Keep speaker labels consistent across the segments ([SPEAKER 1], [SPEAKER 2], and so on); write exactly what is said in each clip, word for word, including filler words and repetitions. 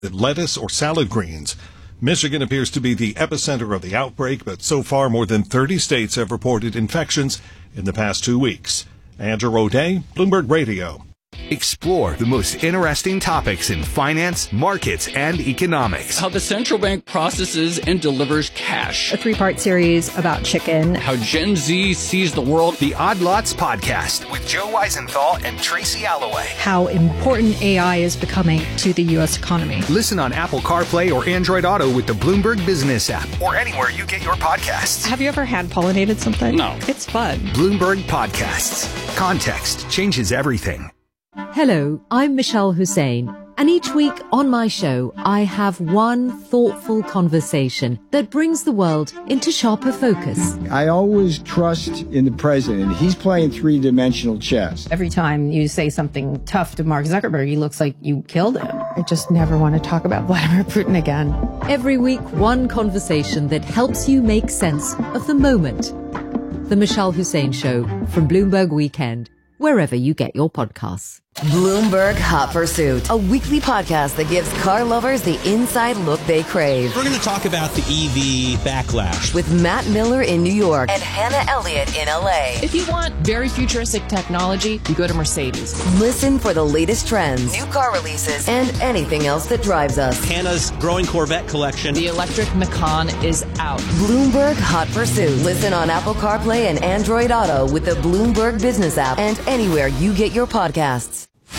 [SPEAKER 1] lettuce or salad greens. Michigan appears to be the epicenter of the outbreak, but so far more than thirty states have reported infections in the past two weeks. Andrew O'Day, Bloomberg Radio.
[SPEAKER 2] Explore the most interesting topics in finance, markets, and economics.
[SPEAKER 3] How the central bank processes and delivers cash.
[SPEAKER 4] A three-part series about chicken.
[SPEAKER 3] How Gen Z sees the world.
[SPEAKER 2] The Odd Lots Podcast with Joe Weisenthal and Tracy Alloway.
[SPEAKER 4] How important A I is becoming to the U S economy.
[SPEAKER 2] Listen on Apple CarPlay or Android Auto with the Bloomberg Business app or anywhere you get your podcasts.
[SPEAKER 4] Have you ever hand pollinated something?
[SPEAKER 3] No.
[SPEAKER 4] It's fun.
[SPEAKER 2] Bloomberg Podcasts. Context changes everything.
[SPEAKER 5] Hello, I'm Michelle Hussein, and each week on my show, I have one thoughtful conversation that brings the world into sharper focus.
[SPEAKER 6] I always trust in the president. He's playing three-dimensional chess.
[SPEAKER 7] Every time you say something tough to Mark Zuckerberg, he looks like you killed him. I just never want to talk about Vladimir Putin again.
[SPEAKER 5] Every week, one conversation that helps you make sense of the moment. The Michelle Hussein Show from Bloomberg Weekend, wherever you get your podcasts.
[SPEAKER 8] Bloomberg Hot Pursuit, a weekly podcast that gives car lovers the inside look they crave.
[SPEAKER 9] We're going to talk about the E V backlash
[SPEAKER 8] with Matt Miller in New York and Hannah Elliott in L A.
[SPEAKER 10] If you want very futuristic technology, you go to Mercedes.
[SPEAKER 8] Listen for the latest trends, new car releases, and anything else that drives us.
[SPEAKER 9] Hannah's growing Corvette collection.
[SPEAKER 10] The electric Macan is out.
[SPEAKER 8] Bloomberg Hot Pursuit. Listen on Apple CarPlay and Android Auto with the Bloomberg Business app and anywhere you get your podcasts.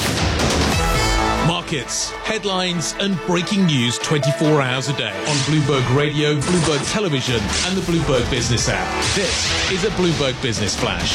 [SPEAKER 11] Markets, headlines, and breaking news twenty-four hours a day on Bloomberg Radio, Bloomberg Television, and the Bloomberg Business app. This is a Bloomberg Business Flash.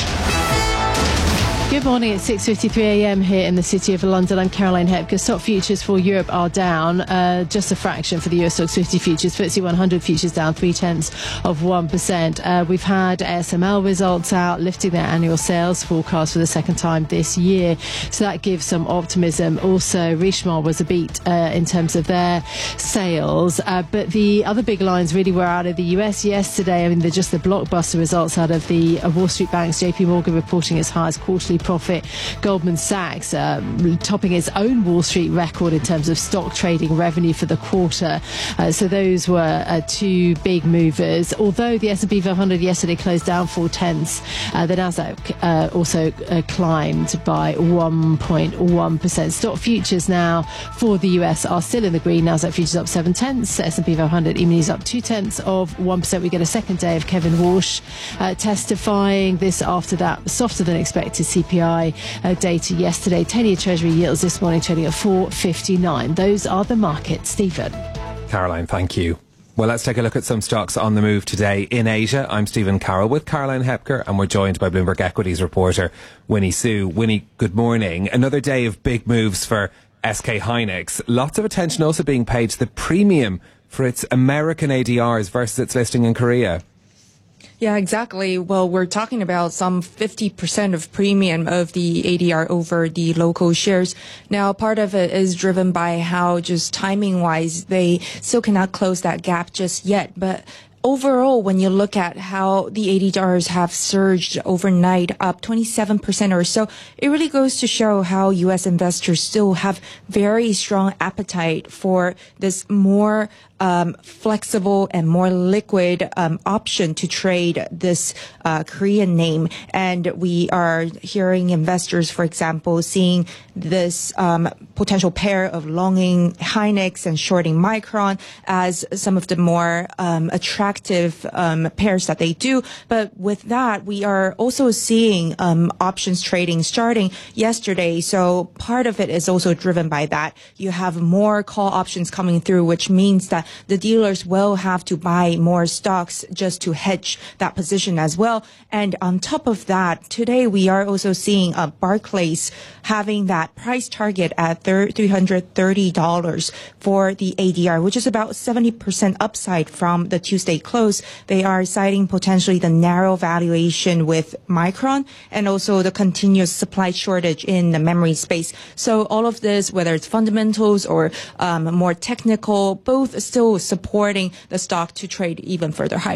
[SPEAKER 12] Good morning. It's six fifty-three a.m. here in the city of London. I'm Caroline Hepker. Stock futures for Europe are down, uh, just a fraction for the U S Stoxx fifty futures. F T S E one hundred futures down three tenths of one percent. Uh, we've had A S M L results out, lifting their annual sales forecast for the second time this year. So that gives some optimism. Also, Richemont was a beat uh, in terms of their sales. Uh, but the other big lines really were out of the U S yesterday. I mean, they're just the blockbuster results out of the uh, Wall Street banks. J P Morgan reporting its highest quarterly profit. Goldman Sachs um, topping its own Wall Street record in terms of stock trading revenue for the quarter. Uh, so those were uh, two big movers. Although the S and P five hundred yesterday closed down four tenths, uh, the Nasdaq uh, also uh, climbed by one point one percent. Stock futures now for the U S are still in the green. Nasdaq futures up seven tenths. S and P five hundred E-minis up two tenths of one percent. We get a second day of Kevin Walsh uh, testifying. This after that softer than expected C P I uh, data yesterday. ten-year Treasury yields this morning trading at four fifty-nine. Those are the markets. Stephen.
[SPEAKER 13] Caroline, thank you. Well, let's take a look at some stocks on the move today in Asia. I'm Stephen Carroll with Caroline Hepker, and we're joined by Bloomberg Equities reporter Winnie Su. Winnie, good morning. Another day of big moves for S K Hynix. Lots of attention also being paid to the premium for its American A D Rs versus its listing in Korea.
[SPEAKER 14] Yeah, exactly. Well, we're talking about some fifty percent of premium of the A D R over the local shares. Now, part of it is driven by how just timing-wise they still cannot close that gap just yet. But overall, when you look at how the A D Rs have surged overnight, up twenty-seven percent or so, it really goes to show how U S investors still have very strong appetite for this more um, flexible and more liquid um, option to trade this uh, Korean name. And we are hearing investors, for example, seeing this um, potential pair of longing Hynix and shorting Micron as some of the more um, attractive um, pairs that they do. But with that, we are also seeing um, options trading starting yesterday. So part of it is also driven by that. You have more call options coming through, which means that the dealers will have to buy more stocks just to hedge that position as well. And on top of that, today we are also seeing uh, Barclays having that price target at three hundred thirty dollars for the A D R, which is about seventy percent upside from the Tuesday close. They are citing potentially the narrow valuation with Micron and also the continuous supply shortage in the memory space. So all of this, whether it's fundamentals or um, more technical, both still supporting the stock to trade even further higher.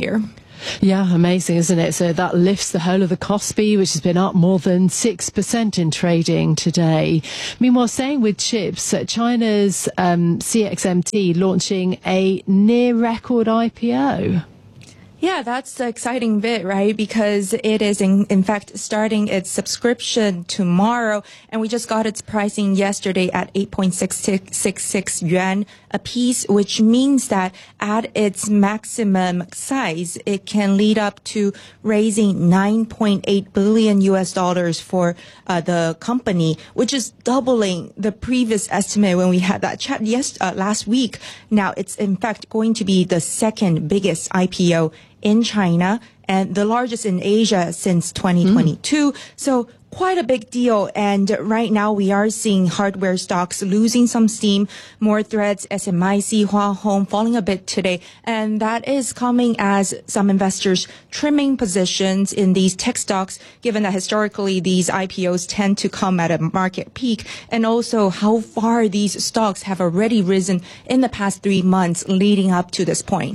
[SPEAKER 12] Yeah, amazing, isn't it? So that lifts the whole of the Kospi, which has been up more than six percent in trading today. Meanwhile, staying with chips, China's um, C X M T launching a near record I P O.
[SPEAKER 14] Yeah, that's the exciting bit, right? Because it is, in, in fact, starting its subscription tomorrow. And we just got its pricing yesterday at eight point six six yuan a piece, which means that at its maximum size, it can lead up to raising nine point eight billion U S dollars for uh, the company, which is doubling the previous estimate when we had that chat yes, uh, last week. Now, it's in fact going to be the second biggest I P O in China and the largest in Asia since twenty twenty-two. Mm. So quite a big deal. And right now we are seeing hardware stocks losing some steam. More Threads, S M I C, Hua Hong falling a bit today. And that is coming as some investors trimming positions in these tech stocks, given that historically these I P Os tend to come at a market peak. And also how far these stocks have already risen in the past three months leading up to this point.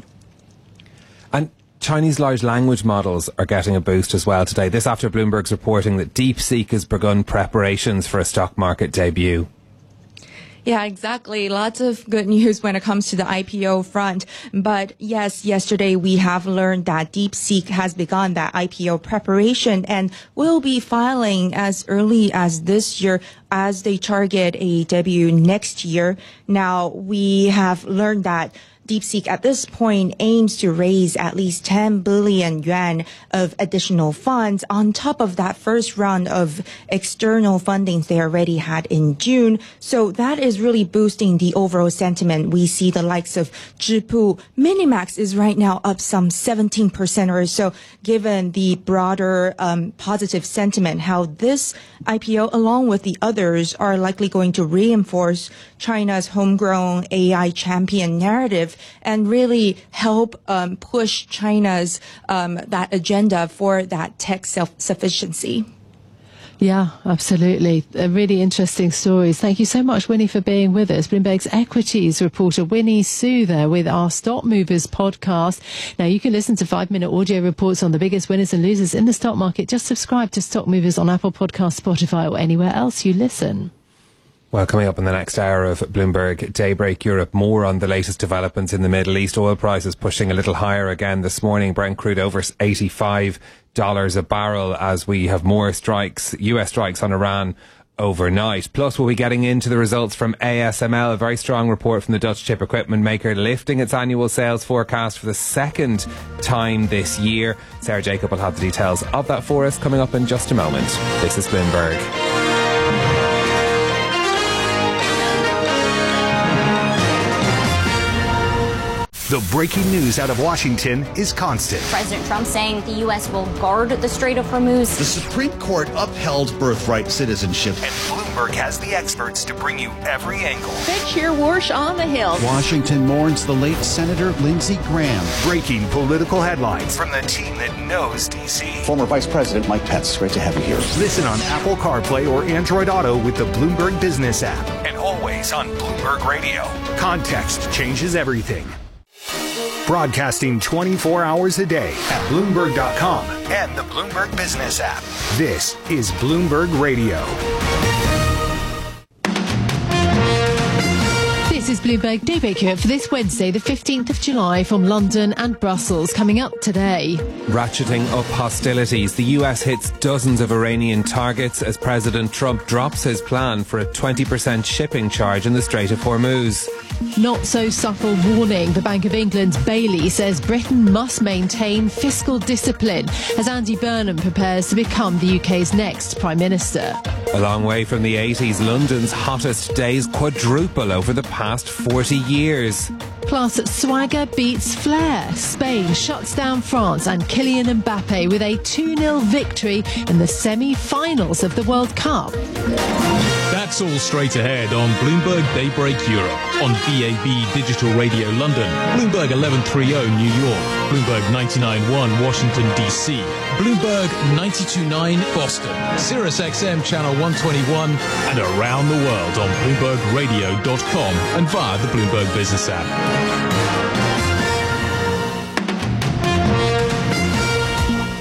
[SPEAKER 13] And Chinese large language models are getting a boost as well today. This after Bloomberg's reporting that DeepSeek has begun preparations for a stock market debut.
[SPEAKER 14] Yeah, exactly. Lots of good news when it comes to the I P O front. But yes, yesterday we have learned that DeepSeek has begun that I P O preparation and will be filing as early as this year as they target a debut next year. Now, we have learned that DeepSeek at this point aims to raise at least ten billion yuan of additional funds on top of that first round of external fundings they already had in June. So that is really boosting the overall sentiment. We see the likes of Zhipu, Minimax is right now up some seventeen percent or so, given the broader um, positive sentiment, how this I P O, along with the others, are likely going to reinforce China's homegrown A I champion narrative and really help um, push China's um, that agenda for that tech self-sufficiency.
[SPEAKER 12] Yeah, absolutely. Uh, really interesting stories. Thank you so much, Winnie, for being with us. Bloomberg's equities reporter Winnie Su there with our Stock Movers podcast. Now, you can listen to five-minute audio reports on the biggest winners and losers in the stock market. Just subscribe to Stock Movers on Apple Podcasts, Spotify, or anywhere else you listen.
[SPEAKER 13] Well, coming up in the next hour of Bloomberg Daybreak Europe, more on the latest developments in the Middle East. Oil prices pushing a little higher again this morning. Brent crude over eighty-five dollars a barrel as we have more strikes, U S strikes on Iran overnight. Plus, we'll be getting into the results from A S M L, a very strong report from the Dutch chip equipment maker, lifting its annual sales forecast for the second time this year. Sarah Jacob will have the details of that for us coming up in just a moment. This is Bloomberg.
[SPEAKER 2] The breaking news out of Washington is constant.
[SPEAKER 15] President Trump saying the U S will guard the Strait of Hormuz.
[SPEAKER 16] The Supreme Court upheld birthright citizenship.
[SPEAKER 2] And Bloomberg has the experts to bring you every angle.
[SPEAKER 17] Fitch here, Warsh on the Hill.
[SPEAKER 18] Washington mourns the late Senator Lindsey Graham.
[SPEAKER 2] Breaking political headlines from the team that knows D C.
[SPEAKER 16] Former Vice President Mike Pence, great to have you here.
[SPEAKER 2] Listen on Apple CarPlay or Android Auto with the Bloomberg Business app. And always on Bloomberg Radio. Context changes everything. Broadcasting twenty-four hours a day at Bloomberg dot com and the Bloomberg Business app. This is Bloomberg Radio.
[SPEAKER 12] This is Bloomberg Daybreak Europe for this Wednesday, the fifteenth of July, from London and Brussels. Coming up today,
[SPEAKER 13] ratcheting up hostilities. The U S hits dozens of Iranian targets as President Trump drops his plan for a twenty percent shipping charge in the Strait of Hormuz.
[SPEAKER 12] Not so subtle warning. The Bank of England's Bailey says Britain must maintain fiscal discipline as Andy Burnham prepares to become the U K's next Prime Minister.
[SPEAKER 13] A long way from the eighties, London's hottest days quadruple over the past forty years.
[SPEAKER 12] Plus, swagger beats flair. Spain shuts down France and Kylian Mbappe with a two nil victory in the semi-finals of the World Cup.
[SPEAKER 11] That's all straight ahead on Bloomberg Daybreak Europe, on B A B Digital Radio London, Bloomberg eleven thirty New York, Bloomberg ninety-nine point one Washington D C, Bloomberg ninety-two point nine Boston, Sirius X M Channel one twenty-one, and around the world on Bloomberg Radio dot com and via the Bloomberg Business app.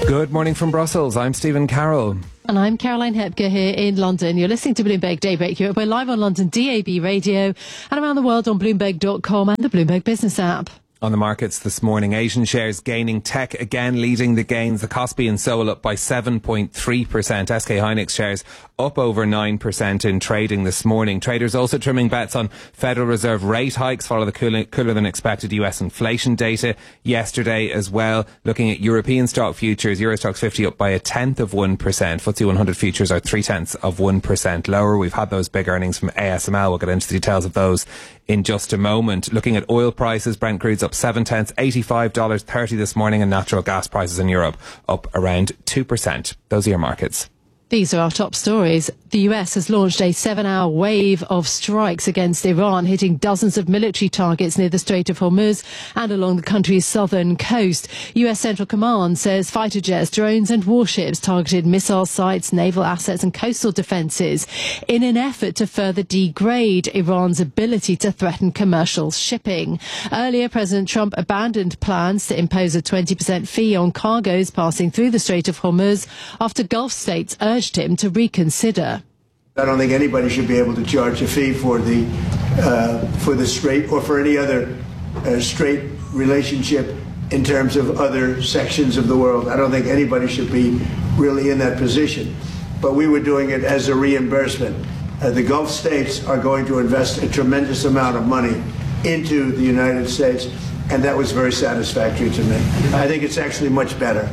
[SPEAKER 13] Good morning from Brussels. I'm Stephen Carroll.
[SPEAKER 12] And I'm Caroline Hepker here in London. You're listening to Bloomberg Daybreak Europe. We're live on London D A B radio and around the world on Bloomberg dot com and the Bloomberg Business app.
[SPEAKER 13] On the markets this morning, Asian shares gaining, tech again leading the gains. The Kospi and Seoul up by seven point three percent. S K Hynix shares up over nine percent in trading this morning. Traders also trimming bets on Federal Reserve rate hikes, follow the cooler, cooler than expected U S inflation data yesterday as well. Looking at European stock futures, Euro Stoxx fifty up by a tenth of one percent. F T S E one hundred futures are three tenths of one percent lower. We've had those big earnings from A S M L. We'll get into the details of those in just a moment. Looking at oil prices, Brent crude's up seven tenths, eighty-five dollars thirty this morning, and natural gas prices in Europe up around two percent. Those are your markets.
[SPEAKER 12] These are our top stories. The U S has launched a seven-hour wave of strikes against Iran, hitting dozens of military targets near the Strait of Hormuz and along the country's southern coast. U S Central Command says fighter jets, drones and warships targeted missile sites, naval assets and coastal defences in an effort to further degrade Iran's ability to threaten commercial shipping. Earlier, President Trump abandoned plans to impose a twenty percent fee on cargoes passing through the Strait of Hormuz after Gulf states urged him to reconsider.
[SPEAKER 19] I don't think anybody should be able to charge a fee for the uh, for the strait or for any other uh, strait relationship in terms of other sections of the world. I don't think anybody should be really in that position. But we were doing it as a reimbursement. Uh, the Gulf states are going to invest a tremendous amount of money into the United States, and that was very satisfactory to me. I think it's actually much better.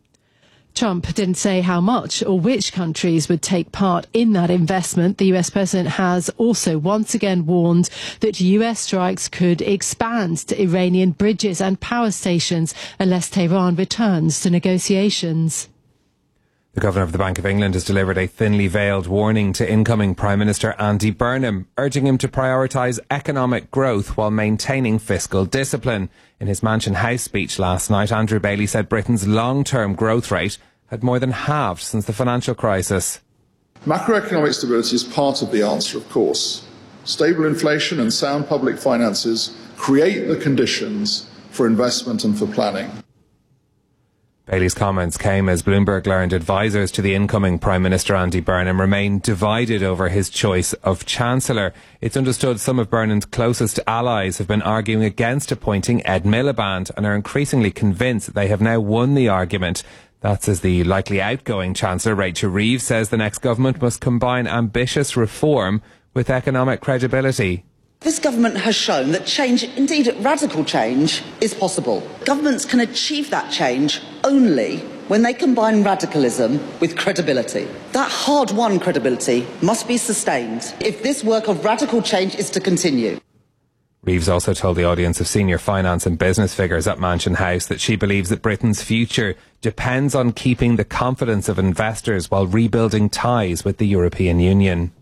[SPEAKER 12] Trump didn't say how much or which countries would take part in that investment. The U S president has also once again warned that U S strikes could expand to Iranian bridges and power stations unless Tehran returns to negotiations.
[SPEAKER 13] The Governor of the Bank of England has delivered a thinly veiled warning to incoming Prime Minister Andy Burnham, urging him to prioritise economic growth while maintaining fiscal discipline. In his Mansion House speech last night, Andrew Bailey said Britain's long-term growth rate had more than halved since the financial crisis.
[SPEAKER 20] Macroeconomic stability is part of the answer, of course. Stable inflation and sound public finances create the conditions for investment and for planning.
[SPEAKER 13] Bailey's comments came as Bloomberg learned advisers to the incoming Prime Minister Andy Burnham remain divided over his choice of Chancellor. It's understood some of Burnham's closest allies have been arguing against appointing Ed Miliband and are increasingly convinced that they have now won the argument. That's as the likely outgoing Chancellor, Rachel Reeves, says the next government must combine ambitious reform with economic credibility.
[SPEAKER 21] This government has shown that change, indeed radical change, is possible. Governments can achieve that change only when they combine radicalism with credibility. That hard-won credibility must be sustained if this work of radical change is to continue.
[SPEAKER 13] Reeves also told the audience of senior finance and business figures at Mansion House that she believes that Britain's future depends on keeping the confidence of investors while rebuilding ties with the European Union.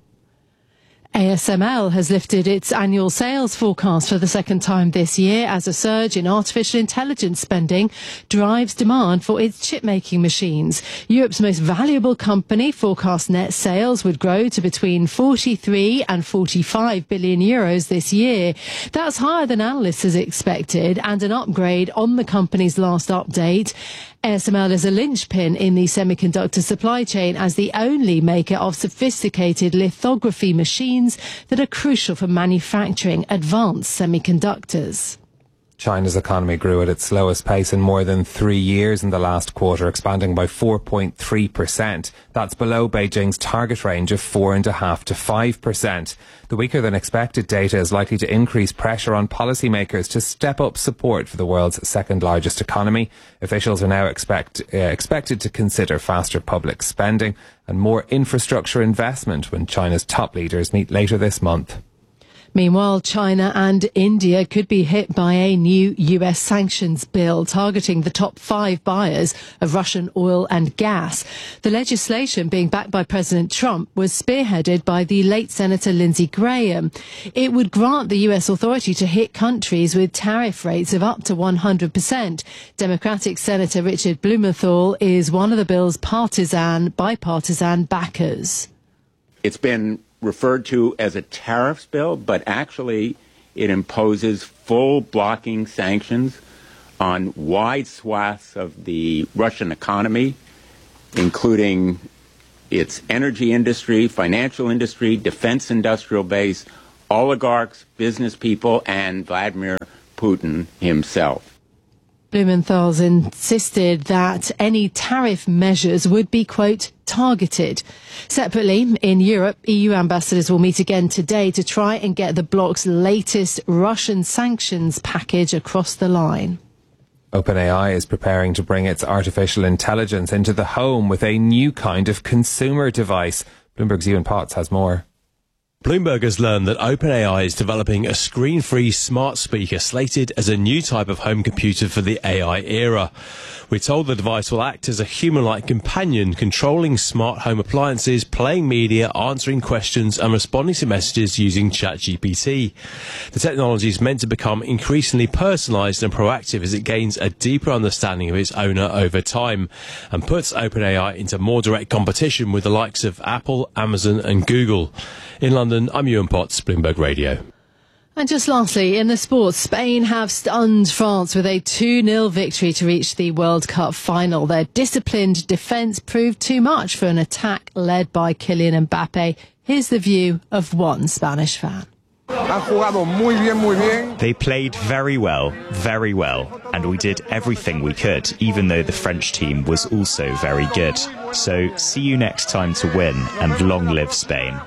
[SPEAKER 12] A S M L has lifted its annual sales forecast for the second time this year as a surge in artificial intelligence spending drives demand for its chip-making machines. Europe's most valuable company forecast net sales would grow to between forty-three and forty-five billion euros this year. That's higher than analysts had expected and an upgrade on the company's last update. A S M L is a linchpin in the semiconductor supply chain as the only maker of sophisticated lithography machines that are crucial for manufacturing advanced semiconductors.
[SPEAKER 13] China's economy grew at its slowest pace in more than three years in the last quarter, expanding by four point three percent. That's below Beijing's target range of four point five to five percent. The weaker than expected data is likely to increase pressure on policymakers to step up support for the world's second largest economy. Officials are now expect, uh, expected to consider faster public spending and more infrastructure investment when China's top leaders meet later this month.
[SPEAKER 12] Meanwhile, China and India could be hit by a new U S sanctions bill targeting the top five buyers of Russian oil and gas. The legislation, being backed by President Trump, was spearheaded by the late Senator Lindsey Graham. It would grant the U S authority to hit countries with tariff rates of up to one hundred percent. Democratic Senator Richard Blumenthal is one of the bill's partisan, bipartisan backers.
[SPEAKER 22] It's been referred to as a tariffs bill, but actually it imposes full blocking sanctions on wide swaths of the Russian economy, including its energy industry, financial industry, defense industrial base, oligarchs, business people, and Vladimir Putin himself.
[SPEAKER 12] Blumenthal's insisted that any tariff measures would be, quote, targeted. Separately, in Europe, E U ambassadors will meet again today to try and get the bloc's latest Russian sanctions package across the line.
[SPEAKER 13] OpenAI is preparing to bring its artificial intelligence into the home with a new kind of consumer device. Bloomberg's Ewan Potts has more.
[SPEAKER 9] Bloomberg has learned that OpenAI is developing a screen-free smart speaker slated as a new type of home computer for the A I era. We're told the device will act as a human-like companion, controlling smart home appliances, playing media, answering questions and responding to messages using ChatGPT. The technology is meant to become increasingly personalised and proactive as it gains a deeper understanding of its owner over time and puts OpenAI into more direct competition with the likes of Apple, Amazon and Google. In London, I'm Ewan Potts, Bloomberg Radio.
[SPEAKER 12] And just lastly, in the sports, Spain have stunned France with a two nil victory to reach the World Cup final. Their disciplined defence proved too much for an attack led by Kylian Mbappe. Here's the view of one Spanish fan.
[SPEAKER 1] They played very well, very well, and we did everything we could, even though the French team was also very good. So see you next time to win, and long live Spain.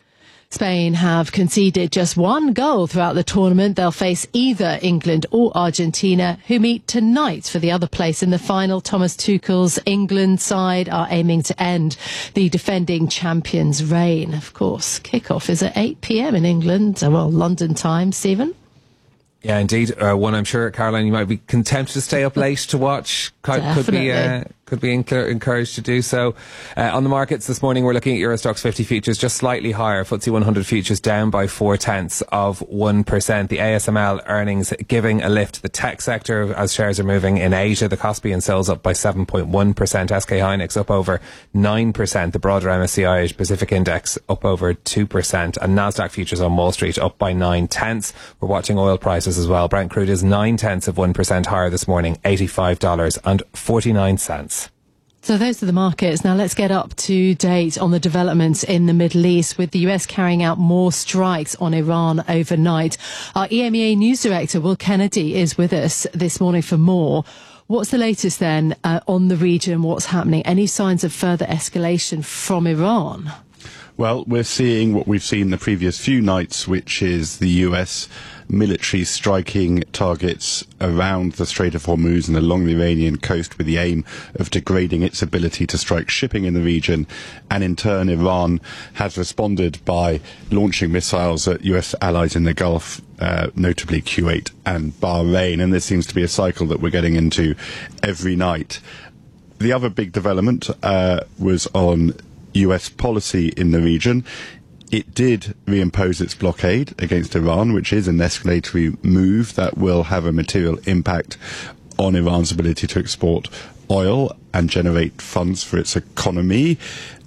[SPEAKER 12] Spain have conceded just one goal throughout the tournament. They'll face either England or Argentina, who meet tonight for the other place in the final. Thomas Tuchel's England side are aiming to end the defending champions' reign. Of course, kickoff is at eight p.m. in England, well, London time. Stephen?
[SPEAKER 13] Yeah, indeed. Uh, one I'm sure, Caroline, you might be content to stay up late to watch. Could, could be uh, could be encouraged to do so. Uh, on the markets this morning, we're looking at Eurostoxx fifty futures just slightly higher. F T S E one hundred futures down by four tenths of one percent. The A S M L earnings giving a lift to the tech sector as shares are moving in Asia. The Kospi and Sols up by seven point one percent. S K Hynix up over nine percent. The broader M S C I Asia Pacific Index up over two percent. And Nasdaq futures on Wall Street up by nine tenths. We're watching oil prices as well. Brent crude is nine tenths of one percent higher this morning, eighty-five dollars and forty-nine cents.
[SPEAKER 12] So those are the markets. Now let's get up to date on the developments in the Middle East, with the U S carrying out more strikes on Iran overnight. Our E M E A news director, Will Kennedy, is with us this morning for more. What's the latest then uh, on the region? What's happening? Any signs of further escalation from Iran?
[SPEAKER 3] Well, we're seeing what we've seen the previous few nights, which is the U S military striking targets around the Strait of Hormuz and along the Iranian coast with the aim of degrading its ability to strike shipping in the region. And in turn, Iran has responded by launching missiles at U S allies in the Gulf, uh, notably Kuwait and Bahrain. And this seems to be a cycle that we're getting into every night. The other big development uh, was on U S policy in the region. It did reimpose its blockade against Iran, which is an escalatory move that will have a material impact on Iran's ability to export oil and generate funds for its economy.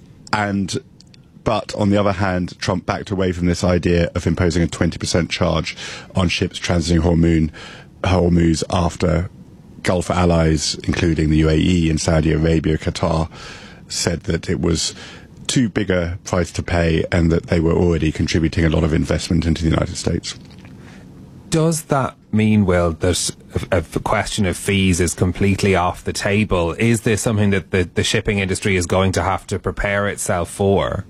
[SPEAKER 3] And but on the other hand, Trump backed away from this idea of imposing a twenty percent charge on ships transiting Hormuz, Hormuz after Gulf allies, including the U A E and Saudi Arabia, Qatar, said that it was too big a price to pay and that they were already contributing a lot of investment into the United States.
[SPEAKER 13] Does that mean, Will, that a, a question of fees is completely off the table? Is this something that the, the shipping industry is going to have to prepare itself for?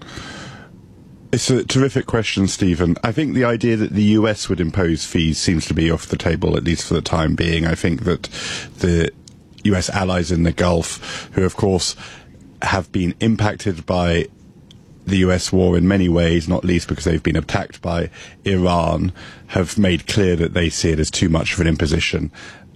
[SPEAKER 3] It's a terrific question, Stephen. I think the idea that the U S would impose fees seems to be off the table, at least for the time being. I think that the U S allies in the Gulf, who of course have been impacted by the U S war in many ways, not least because they've been attacked by Iran, have made clear that they see it as too much of an imposition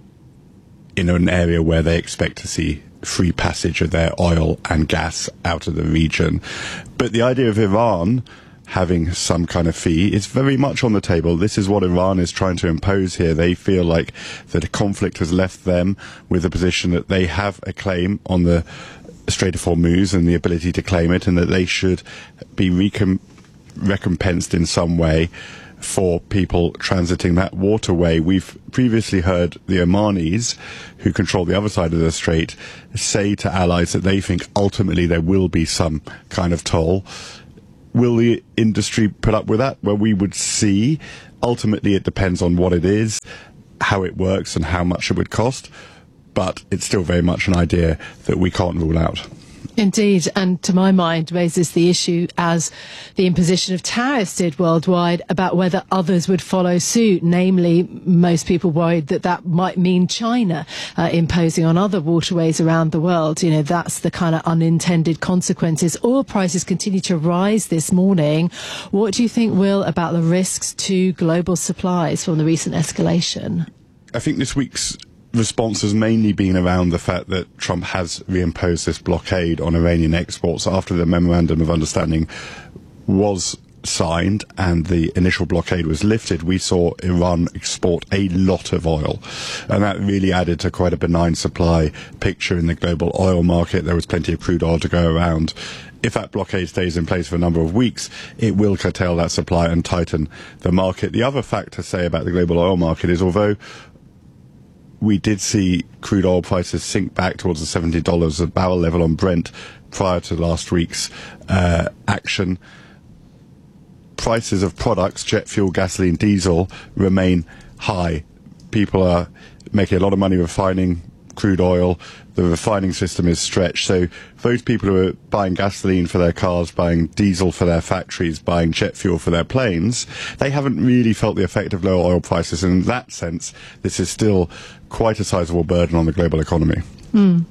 [SPEAKER 3] in an area where they expect to see free passage of their oil and gas out of the region. But the idea of Iran having some kind of fee is very much on the table. This is what Iran is trying to impose here. They feel like that a conflict has left them with a position that they have a claim on the Strait of Hormuz and the ability to claim it, and that they should be recom- recompensed in some way for people transiting that waterway. We've previously heard the Omanis, who control the other side of the strait, say to allies that they think ultimately there will be some kind of toll. Will the industry put up with that? Well, we would see. Ultimately, it depends on what it is, how it works, and how much it would cost. But it's still very much an idea that we can't rule out.
[SPEAKER 12] Indeed, and to my mind raises the issue, as the imposition of tariffs did worldwide, about whether others would follow suit. Namely, most people worried that that might mean China uh, imposing on other waterways around the world. You know, that's the kind of unintended consequences. Oil prices continue to rise this morning. What do you think, Will, about the risks to global supplies from the recent escalation?
[SPEAKER 3] I think this week's response has mainly been around the fact that Trump has reimposed this blockade on Iranian exports after the memorandum of understanding was signed and the initial blockade was lifted. We saw Iran export a lot of oil, and that really added to quite a benign supply picture in the global oil market. There was plenty of crude oil to go around. If that blockade stays in place for a number of weeks, it will curtail that supply and tighten the market. The other fact to say about the global oil market is, although we did see crude oil prices sink back towards the seventy dollars a barrel level on Brent prior to last week's uh, action, prices of products, jet fuel, gasoline, diesel, remain high. People are making a lot of money refining crude oil. The refining system is stretched. So those people who are buying gasoline for their cars, buying diesel for their factories, buying jet fuel for their planes, they haven't really felt the effect of lower oil prices. And in that sense, this is still quite a sizable burden on the global economy.
[SPEAKER 12] Mm.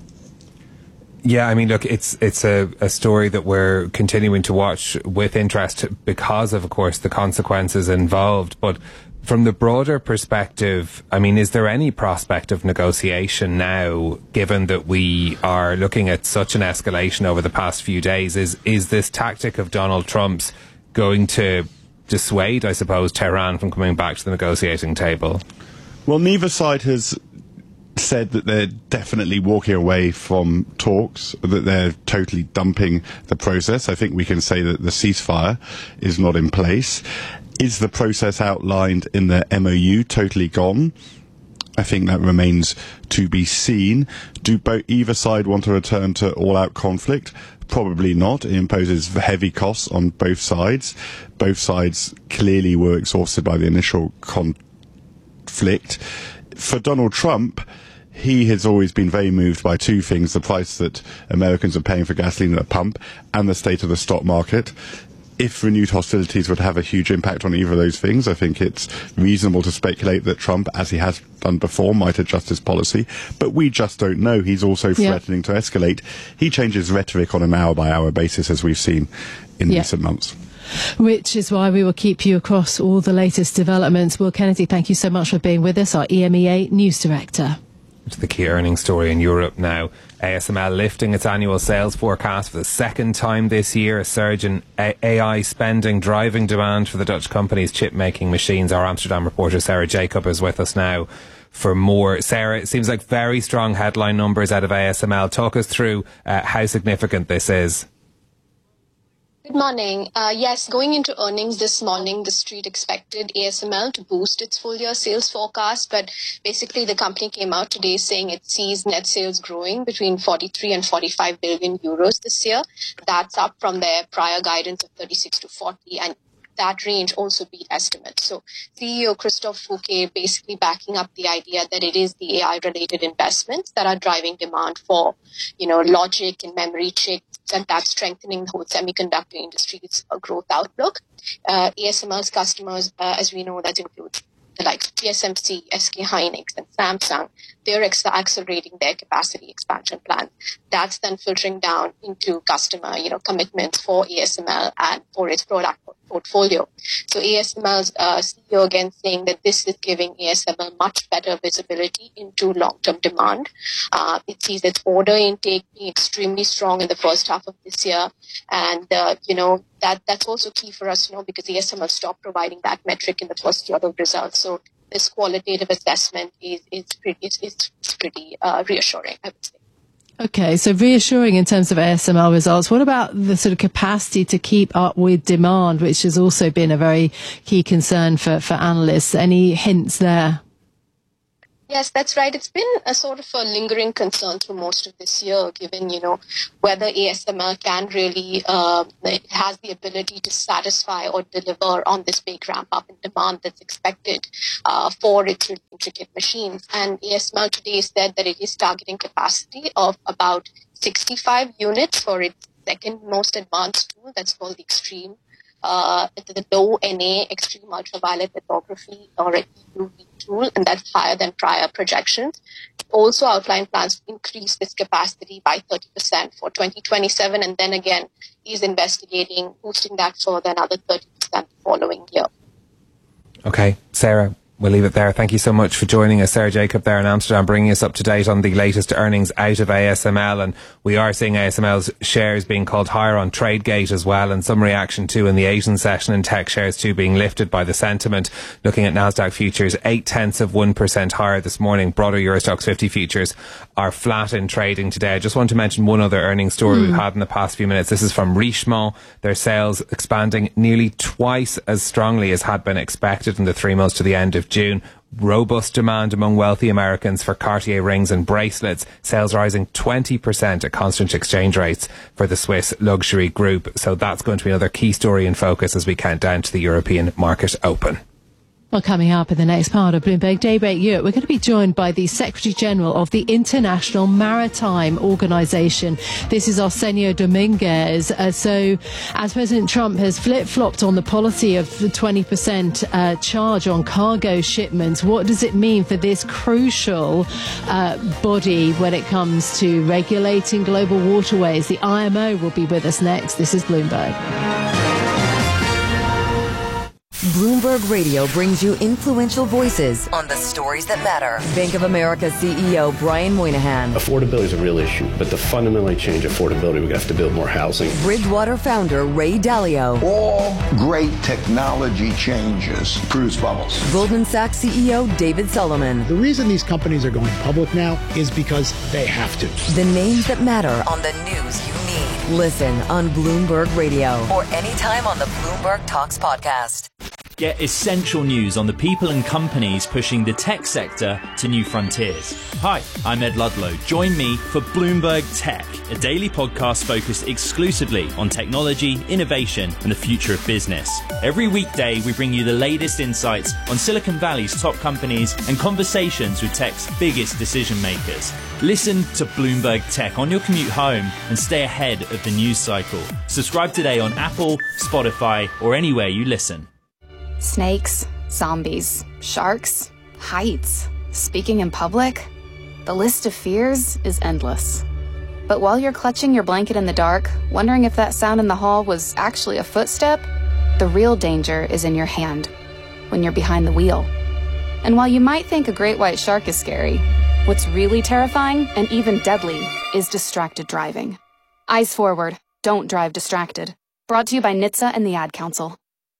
[SPEAKER 13] Yeah, I mean, look, it's it's a, a story that we're continuing to watch with interest because of, of course, the consequences involved. But from the broader perspective, I mean, is there any prospect of negotiation now, given that we are looking at such an escalation over the past few days? Is is this tactic of Donald Trump's going to dissuade, I suppose, Tehran from coming back to the negotiating table?
[SPEAKER 3] Well, neither side has said that they're definitely walking away from talks, that they're totally dumping the process. I think we can say that the ceasefire is not in place. Is the process outlined in the M O U totally gone? I think that remains to be seen. Do both, either side want to return to all-out conflict? Probably not. It imposes heavy costs on both sides. Both sides clearly were exhausted by the initial conflict. For Donald Trump, he has always been very moved by two things: the price that Americans are paying for gasoline at the pump and the state of the stock market. If renewed hostilities would have a huge impact on either of those things, I think it's reasonable to speculate that Trump, as he has done before, might adjust his policy. But we just don't know. He's also threatening yeah. to escalate. He changes rhetoric on an hour-by-hour basis, as we've seen in yeah. recent months.
[SPEAKER 12] Which is why we will keep you across all the latest developments. Will Kennedy, thank you so much for being with us, our E M E A News Director.
[SPEAKER 13] To the key earnings story in Europe now. A S M L lifting its annual sales forecast for the second time this year. A surge in A I spending driving demand for the Dutch company's chip-making machines. Our Amsterdam reporter Sarah Jacob is with us now for more. Sarah, it seems like very strong headline numbers out of A S M L. Talk us through uh, how significant this is.
[SPEAKER 4] Good morning. Uh, yes, going into earnings this morning, the street expected A S M L to boost its full year sales forecast, but basically the company came out today saying it sees net sales growing between forty-three and forty-five billion euros this year. That's up from their prior guidance of thirty-six to forty, and that range also beat estimates. So C E O Christophe Fouquet basically backing up the idea that it is the A I-related investments that are driving demand for, you know, logic and memory chips, and that's strengthening the whole semiconductor industry's growth outlook. Uh, A S M L's customers, uh, as we know, that includes the likes of T S M C, S K Hynix, and Samsung. They're ex- accelerating their capacity expansion plans. That's then filtering down into customer, you know, commitments for A S M L and for its product portfolio. So A S M L's uh, C E O again saying that this is giving A S M L much better visibility into long-term demand. Uh, it sees its order intake being extremely strong in the first half of this year, and uh, you know that that's also key for us, you know, because A S M L stopped providing that metric in the first year of results. So this qualitative assessment is is pretty is, is pretty uh, reassuring, I would say.
[SPEAKER 12] Okay, so reassuring in terms of A S M L results. What about the sort of capacity to keep up with demand, which has also been a very key concern for, for analysts? Any hints there?
[SPEAKER 4] Yes, that's right. It's been a sort of a lingering concern through most of this year, given, you know, whether A S M L can really, uh, it has the ability to satisfy or deliver on this big ramp up in demand that's expected uh, for its really intricate machines. And A S M L today said that it is targeting capacity of about sixty-five units for its second most advanced tool. That's called the Extreme. Uh, the low N A extreme ultraviolet lithography or an E U V tool, and that's higher than prior projections. It also outlined plans to increase this capacity by thirty percent for twenty twenty-seven, and then again is investigating boosting that further another thirty percent the following year.
[SPEAKER 13] Okay, Sarah, we'll leave it there. Thank you so much for joining us. Sarah Jacob there in Amsterdam, bringing us up to date on the latest earnings out of A S M L. And we are seeing A S M L's shares being called higher on TradeGate as well, and some reaction too in the Asian session, and tech shares too being lifted by the sentiment. Looking at Nasdaq futures, eight tenths of one percent higher this morning. Broader Eurostoxx fifty futures are flat in trading today. I just want to mention one other earnings story mm. we've had in the past few minutes. This is from Richemont. Their sales expanding nearly twice as strongly as had been expected in the three months to the end of June. Robust demand among wealthy Americans for Cartier rings and bracelets. Sales rising twenty percent at constant exchange rates for the Swiss luxury group. So that's going to be another key story in focus as we count down to the European market open.
[SPEAKER 12] Well, coming up in the next part of Bloomberg Daybreak Europe, we're going to be joined by the Secretary General of the International Maritime Organization. This is Arsenio Dominguez. Uh, so, as President Trump has flip-flopped on the policy of the twenty percent uh, charge on cargo shipments, what does it mean for this crucial uh, body when it comes to regulating global waterways? The I M O will be with us next. This is Bloomberg.
[SPEAKER 8] Bloomberg Radio brings you influential voices on the stories that matter. Bank of America C E O Brian Moynihan.
[SPEAKER 6] Affordability is a real issue, but to fundamentally change affordability, we have to build more housing.
[SPEAKER 8] Bridgewater founder Ray Dalio.
[SPEAKER 7] All great technology changes produce bubbles.
[SPEAKER 8] Goldman Sachs C E O David Solomon.
[SPEAKER 23] The reason these companies are going public now is because they have to.
[SPEAKER 8] The names that matter on the news you need. Listen on Bloomberg Radio or anytime on the Bloomberg Talks podcast.
[SPEAKER 24] Get essential news on the people and companies pushing the tech sector to new frontiers. Hi, I'm Ed Ludlow. Join me for Bloomberg Tech, a daily podcast focused exclusively on technology, innovation, and the future of business. Every weekday, we bring you the latest insights on Silicon Valley's top companies and conversations with tech's biggest decision makers. Listen to Bloomberg Tech on your commute home and stay ahead of the news cycle. Subscribe today on Apple, Spotify, or anywhere you listen.
[SPEAKER 25] Snakes, zombies, sharks, heights, speaking in public. The list of fears is endless. But while you're clutching your blanket in the dark, wondering if that sound in the hall was actually a footstep, the real danger is in your hand, when you're behind the wheel. And while you might think a great white shark is scary, what's really terrifying and even deadly is distracted driving. Eyes forward, don't drive distracted. Brought to you by N H T S A and the Ad Council.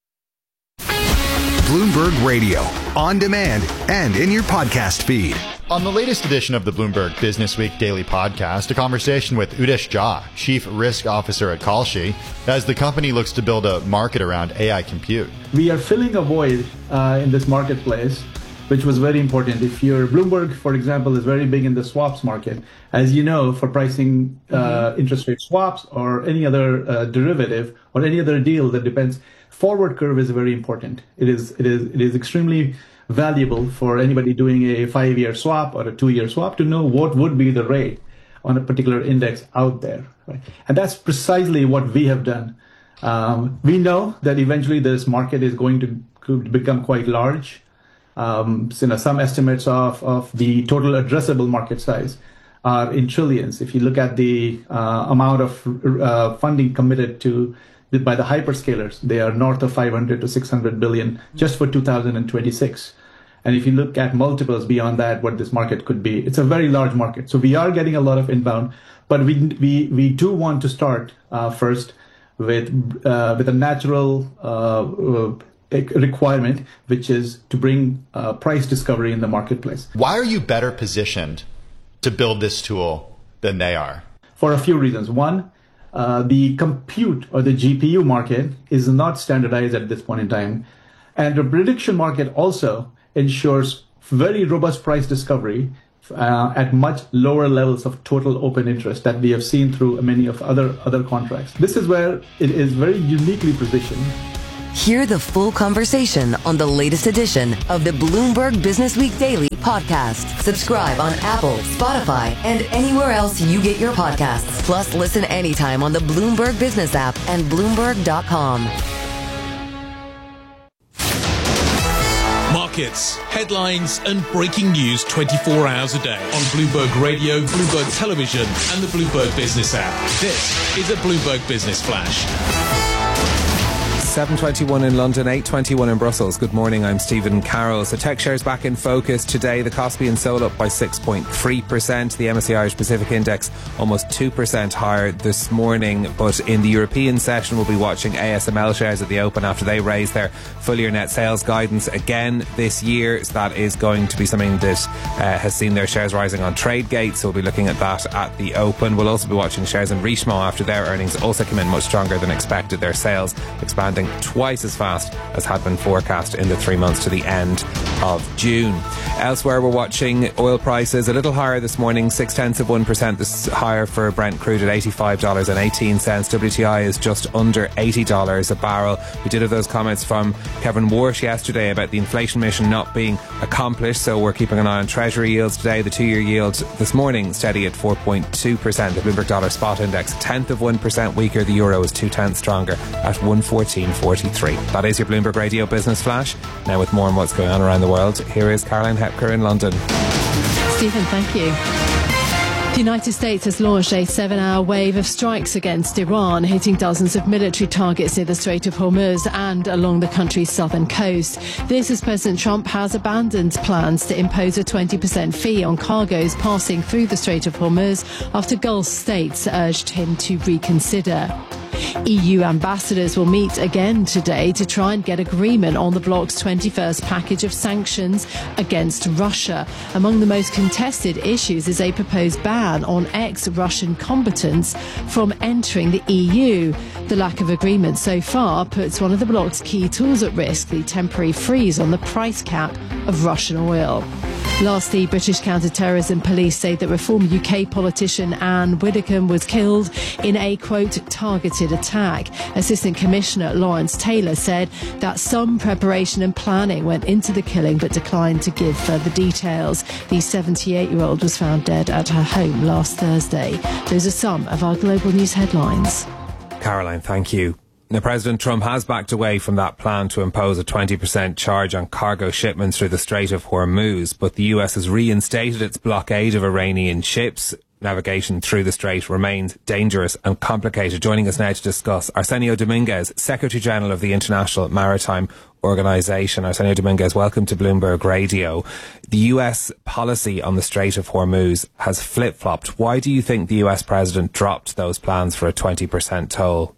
[SPEAKER 2] Bloomberg Radio, on demand and in your podcast feed.
[SPEAKER 26] On the latest edition of the Bloomberg Business Week Daily Podcast, a conversation with Udesh Jha, Chief Risk Officer at Kalshi, as the company looks to build a market around A I compute.
[SPEAKER 27] We are filling a void uh, in this marketplace, which was very important. If you're Bloomberg, for example, is very big in the swaps market. As you know, for pricing uh, mm-hmm. interest rate swaps or any other uh, derivative or any other deal that depends, forward curve is very important. It is it is it is extremely valuable for anybody doing a five-year swap or a two-year swap to know what would be the rate on a particular index out there, right? And that's precisely what we have done. Um, we know that eventually this market is going to, to become quite large. Um, so, you know, some estimates of, of the total addressable market size are in trillions. If you look at the uh, amount of uh, funding committed to by the hyperscalers, they are north of five hundred to six hundred billion just for two thousand twenty-six. And if you look at multiples beyond that, what this market could be, it's a very large market. So we are getting a lot of inbound, but we we we do want to start uh, first with uh, with a natural uh, requirement, which is to bring uh, price discovery in the marketplace.
[SPEAKER 26] Why are you better positioned to build this tool than they are?
[SPEAKER 27] For a few reasons. One, uh, the compute or the G P U market is not standardized at this point in time. And the prediction market also ensures very robust price discovery uh, at much lower levels of total open interest that we have seen through many of other other contracts. This is where it is very uniquely positioned.
[SPEAKER 8] Hear the full conversation on the latest edition of the Bloomberg Business Week Daily podcast. Subscribe on Apple, Spotify, and anywhere else you get your podcasts. Plus, listen anytime on the Bloomberg Business app and Bloomberg dot com.
[SPEAKER 11] Markets, headlines, and breaking news twenty-four hours a day on Bloomberg Radio, Bloomberg Television, and the Bloomberg Business app. This is a Bloomberg Business Flash.
[SPEAKER 13] seven twenty-one in London, eight twenty-one in Brussels. Good morning, I'm Stephen Carroll. So tech shares back in focus today. The Kospi and Seoul up by six point three percent. The M S C I Irish Pacific Index almost two percent higher this morning. But in the European session, we'll be watching A S M L shares at the open after they raise their full year net sales guidance again this year. So that is going to be something that uh, has seen their shares rising on Tradegate. So we'll be looking at that at the open. We'll also be watching shares in Richemont after their earnings also came in much stronger than expected. Their sales expanding twice as fast as had been forecast in the three months to the end of June. Elsewhere, we're watching oil prices a little higher this morning, six tenths of one percent this higher for Brent crude at eighty-five dollars and eighteen cents. W T I is just under eighty dollars a barrel. We did have those comments from Kevin Warsh yesterday about the inflation mission not being accomplished, so we're keeping an eye on Treasury yields today. The two-year yield this morning steady at four point two percent. The Bloomberg Dollar Spot Index a tenth of one percent weaker. The euro is two tenths stronger at one fourteen forty-three. That is your Bloomberg Radio Business Flash. Now with more on what's going on around the world, here is Caroline Hepker in London.
[SPEAKER 12] Stephen, thank you. The United States has launched a seven-hour wave of strikes against Iran, hitting dozens of military targets near the Strait of Hormuz and along the country's southern coast. This as President Trump has abandoned plans to impose a twenty percent fee on cargoes passing through the Strait of Hormuz after Gulf states urged him to reconsider. E U ambassadors will meet again today to try and get agreement on the bloc's twenty-first package of sanctions against Russia. Among the most contested issues is a proposed ban on ex-Russian combatants from entering the E U. The lack of agreement so far puts one of the bloc's key tools at risk, the temporary freeze on the price cap of Russian oil. Lastly, British counter-terrorism police say that reform U K politician Anne Widdecombe was killed in a, quote, targeted attack. Assistant Commissioner Lawrence Taylor said that some preparation and planning went into the killing but declined to give further details. The seventy-eight-year-old was found dead at her home last Thursday. Those are some of our global news headlines.
[SPEAKER 13] Caroline, thank you. Now, President Trump has backed away from that plan to impose a twenty percent charge on cargo shipments through the Strait of Hormuz, but the U S has reinstated its blockade of Iranian ships. Navigation through the strait remains dangerous and complicated. Joining us now to discuss, Arsenio Dominguez, Secretary General of the International Maritime Organization. Arsenio Dominguez, welcome to Bloomberg Radio. The U S policy on the Strait of Hormuz has flip-flopped. Why do you think the U S President dropped those plans for a twenty percent toll?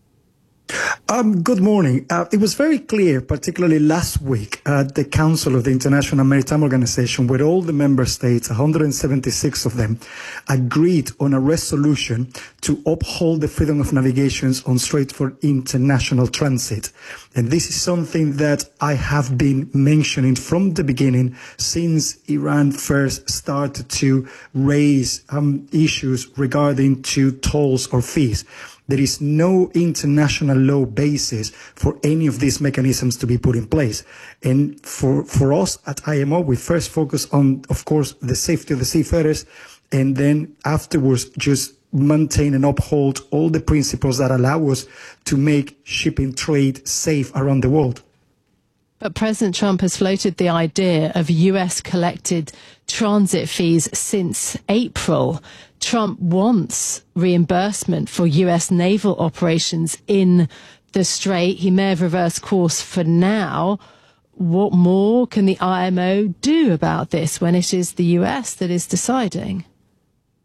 [SPEAKER 5] Um, good morning. Uh, it was very clear, particularly last week at the Council of the International Maritime Organization, where all the member states, one hundred seventy-six of them, agreed on a resolution to uphold the freedom of navigation on Strait for international transit. And this is something that I have been mentioning from the beginning, since Iran first started to raise um, issues regarding to tolls or fees. There is no international law basis for any of these mechanisms to be put in place. And for, for us at I M O, we first focus on, of course, the safety of the seafarers, and then afterwards just maintain and uphold all the principles that allow us to make shipping trade safe around the world.
[SPEAKER 12] But President Trump has floated the idea of U S collected transit fees since April. Trump wants reimbursement for U S naval operations in the Strait. He may have reversed course for now. What more can the I M O do about this when it is the U S that is deciding?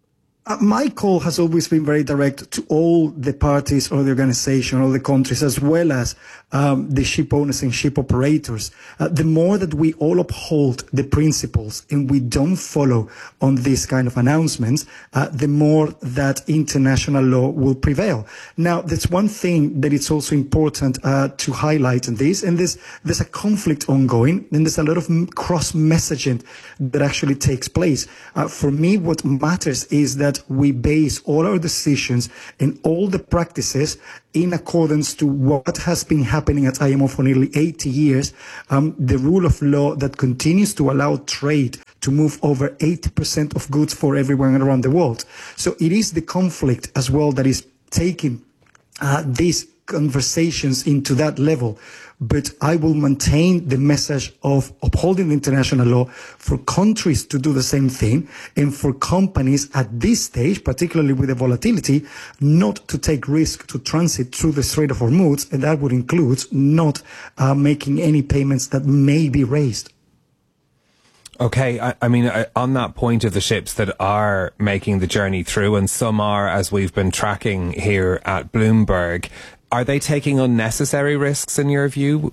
[SPEAKER 5] Uh, my call has always been very direct to all the parties or the organization, all the countries, as well as um, the ship owners and ship operators. Uh, the more that we all uphold the principles and we don't follow on these kind of announcements, uh, the more that international law will prevail. Now, there's one thing that it's also important uh, to highlight in this, and there's, there's a conflict ongoing, and there's a lot of cross-messaging that actually takes place. Uh, for me, what matters is that we base all our decisions and all the practices in accordance to what has been happening at I M O for nearly eighty years, um, the rule of law that continues to allow trade to move over eighty percent of goods for everyone around the world. So it is the conflict as well that is taking uh, these conversations into that level. But I will maintain the message of upholding international law for countries to do the same thing, and for companies at this stage, particularly with the volatility, not to take risk to transit through the Strait of Hormuz, and that would include not uh, making any payments that may be raised.
[SPEAKER 13] Okay, I, I mean, I, on that point of the ships that are making the journey through, and some are, as we've been tracking here at Bloomberg, are they taking unnecessary risks in your view?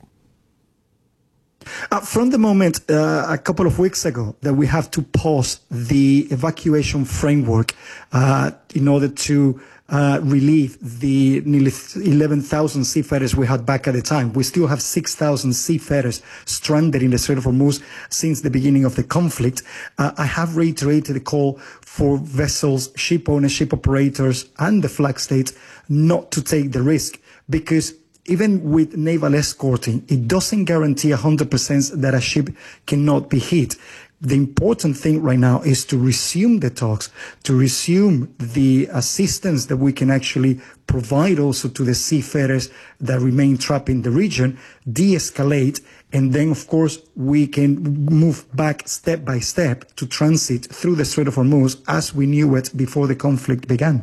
[SPEAKER 5] Uh, from the moment uh, a couple of weeks ago that we have to pause the evacuation framework uh, in order to uh, relieve the nearly eleven thousand seafarers we had back at the time. We still have six thousand seafarers stranded in the Strait of Hormuz since the beginning of the conflict. Uh, I have reiterated the call for vessels, ship owners, ship operators, and the flag states not to take the risk, because even with naval escorting, it doesn't guarantee one hundred percent that a ship cannot be hit. The important thing right now is to resume the talks, to resume the assistance that we can actually provide also to the seafarers that remain trapped in the region, de-escalate, and then, of course, we can move back step by step to transit through the Strait of Hormuz as we knew it before the conflict began.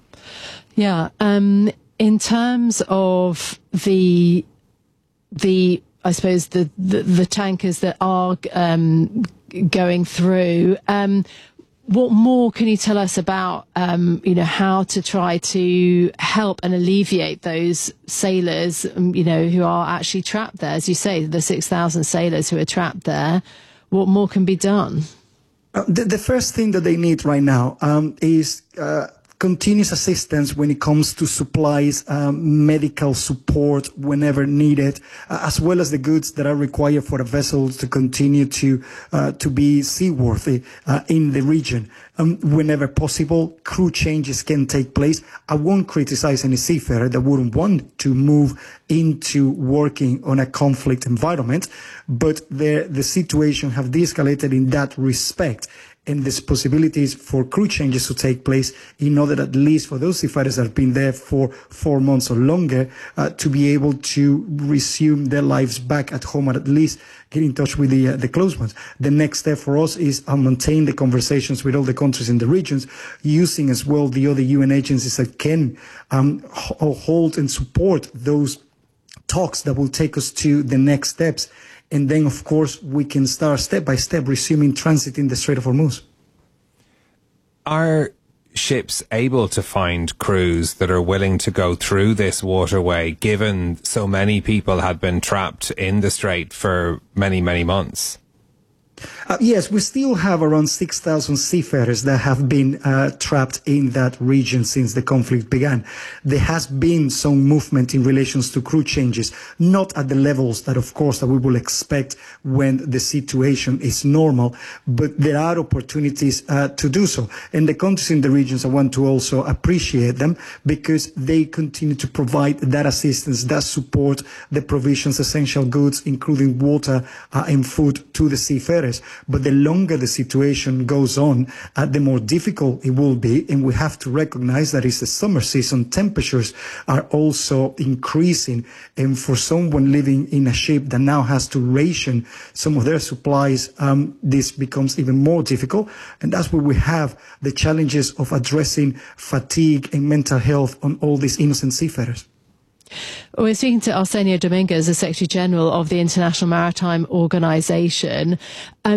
[SPEAKER 12] Yeah. Um, in terms of the, the I suppose, the, the, the tankers that are um, going through, um, what more can you tell us about, um, you know, how to try to help and alleviate those sailors, um, you know, who are actually trapped there? As you say, the six thousand sailors who are trapped there, what more can be done?
[SPEAKER 5] Uh, the, the first thing that they need right now um, is uh, continuous assistance when it comes to supplies, um, medical support whenever needed, uh, as well as the goods that are required for the vessels to continue to uh, to be seaworthy uh, in the region. Um, whenever possible, crew changes can take place. I won't criticize any seafarer that wouldn't want to move into working on a conflict environment, but the the situation have de-escalated in that respect. And there's possibilities for crew changes to take place in order, at least for those seafarers that have been there for four months or longer, uh, to be able to resume their lives back at home, or at least get in touch with the uh, the close ones. The next step for us is to maintain the conversations with all the countries in the regions, using as well the other U N agencies that can um, hold and support those talks that will take us to the next steps. And then, of course, we can start step by step resuming transit in the Strait of Hormuz.
[SPEAKER 13] Are ships able to find crews that are willing to go through this waterway, given so many people had been trapped in the strait for many, many months?
[SPEAKER 5] Uh, yes, we still have around six thousand seafarers that have been uh, trapped in that region since the conflict began. There has been some movement in relations to crew changes, not at the levels that, of course, that we will expect when the situation is normal, but there are opportunities uh, to do so. And the countries in the regions, I want to also appreciate them, because they continue to provide that assistance, that support, the provisions, essential goods, including water uh, and food, to the seafarers. But the longer the situation goes on, uh, the more difficult it will be. And we have to recognize that it's the summer season. Temperatures are also increasing. And for someone living in a ship that now has to ration some of their supplies, um, this becomes even more difficult. And that's where we have the challenges of addressing fatigue and mental health on all these innocent seafarers.
[SPEAKER 12] We're speaking to Arsenio Dominguez, the Secretary General of the International Maritime Organization. Um,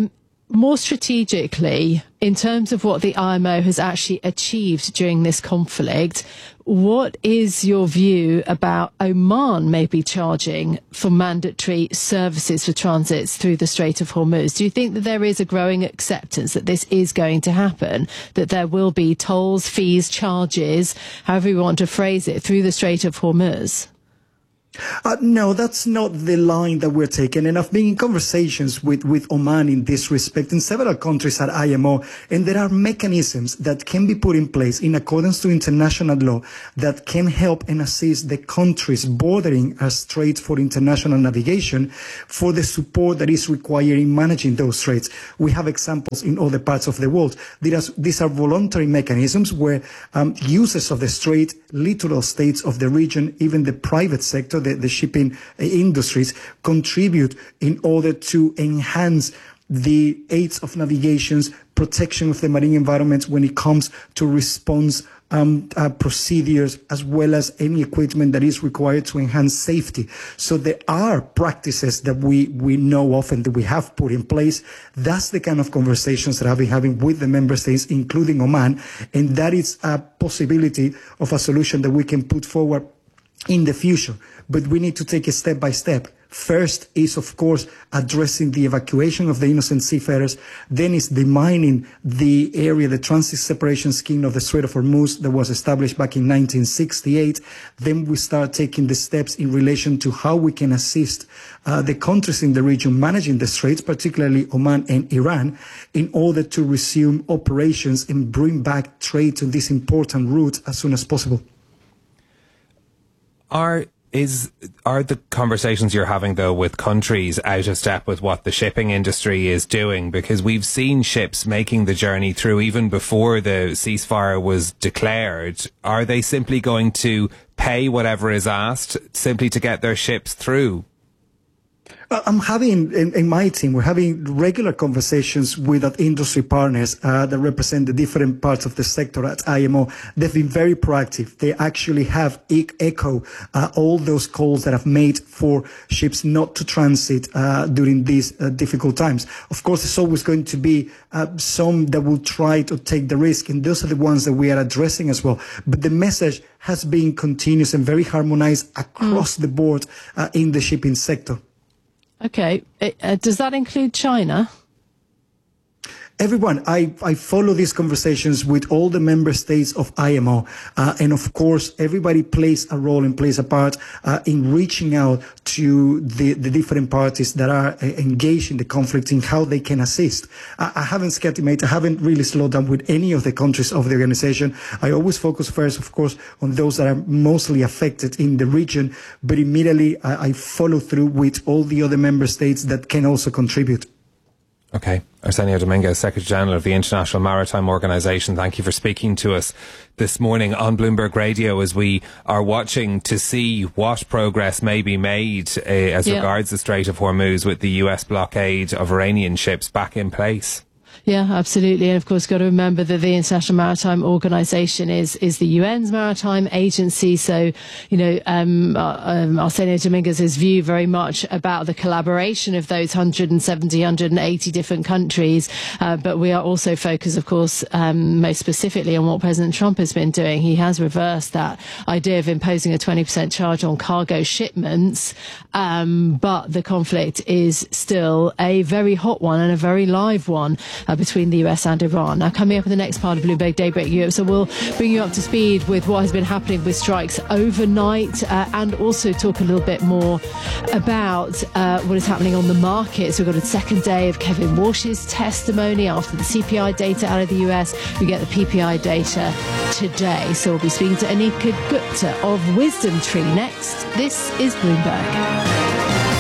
[SPEAKER 12] more strategically, in terms of what the I M O has actually achieved during this conflict, what is your view about Oman maybe charging for mandatory services for transits through the Strait of Hormuz? Do you think that there is a growing acceptance that this is going to happen, that there will be tolls, fees, charges, however you want to phrase it, through the Strait of Hormuz?
[SPEAKER 5] Uh, no, that's not the line that we're taking. And I've been in conversations with, with Oman in this respect in several countries at I M O, and there are mechanisms that can be put in place in accordance to international law that can help and assist the countries bordering a strait for international navigation for the support that is required in managing those straits. We have examples in other parts of the world. These are voluntary mechanisms where um, users of the strait, littoral states of the region, even the private sector, The, the shipping industries contribute in order to enhance the aids of navigations, protection of the marine environment when it comes to response um, uh, procedures, as well as any equipment that is required to enhance safety. So there are practices that we, we know of and that we have put in place. That's the kind of conversations that I've been having with the member states, including Oman, and that is a possibility of a solution that we can put forward in the future. But we need to take it step by step. First is, of course, addressing the evacuation of the innocent seafarers. Then is demining the area, the transit separation scheme of the Strait of Hormuz that was established back in nineteen sixty-eight. Then we start taking the steps in relation to how we can assist uh, the countries in the region managing the straits, particularly Oman and Iran, in order to resume operations and bring back trade to this important route as soon as possible.
[SPEAKER 13] Are is are the conversations you're having, though, with countries out of step with what the shipping industry is doing? Because we've seen ships making the journey through even before the ceasefire was declared. Are they simply going to pay whatever is asked simply to get their ships through?
[SPEAKER 5] I'm having, in, in my team, we're having regular conversations with our industry partners uh, that represent the different parts of the sector at I M O. They've been very proactive. They actually have e- echo uh, all those calls that I've made for ships not to transit uh, during these uh, difficult times. Of course, there's always going to be uh, some that will try to take the risk, and those are the ones that we are addressing as well. But the message has been continuous and very harmonized across mm. the board uh, in the shipping sector.
[SPEAKER 12] Okay. Uh, does that include China?
[SPEAKER 5] Everyone, I, I follow these conversations with all the member states of I M O. Uh, and of course, everybody plays a role and plays a part uh, in reaching out to the, the different parties that are uh, engaged in the conflict in how they can assist. I, I haven't scattimated, I haven't really slowed down with any of the countries of the organization. I always focus first, of course, on those that are mostly affected in the region, but immediately I, I follow through with all the other member states that can also contribute.
[SPEAKER 13] Okay. Arsenio Dominguez, Secretary General of the International Maritime Organization, thank you for speaking to us this morning on Bloomberg Radio as we are watching to see what progress may be made uh, as yeah. regards the Strait of Hormuz with the U S blockade of Iranian ships back in place.
[SPEAKER 12] Yeah, absolutely. And of course, got to remember that the International Maritime Organization is is the U N's maritime agency. So, you know, um, uh, um, Arsenio Dominguez's view very much about the collaboration of those one hundred seventy, one hundred eighty different countries. Uh, but we are also focused, of course, um, most specifically on what President Trump has been doing. He has reversed that idea of imposing a twenty percent charge on cargo shipments. Um, but the conflict is still a very hot one and a very live one Uh, between the U S and Iran. Now, coming up in the next part of Bloomberg Daybreak Europe, so we'll bring you up to speed with what has been happening with strikes overnight uh, and also talk a little bit more about uh, what is happening on the market. So we've got a second day of Kevin Walsh's testimony after the C P I data out of the U S. We get the P P I data today. So we'll be speaking to Anika Gupta of Wisdom Tree next. This is Bloomberg.